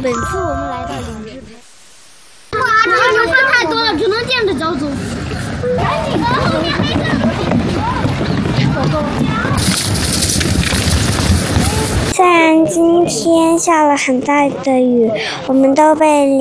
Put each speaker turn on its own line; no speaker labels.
本次我们来到林芝培。
哇，这个油分太多了，只能踮着脚走。赶紧的，后面没事。
虽然今天下了很大的雨，我们都被